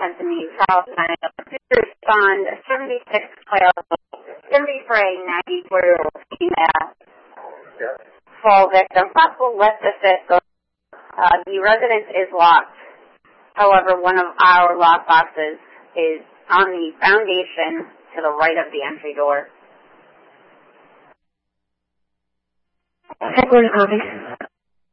intensity trial time to respond 74-year-old female fall victim. Possible left assist. The residence is locked. However, one of our lock boxes is on the foundation to the right of the entry door. Headquarters copy.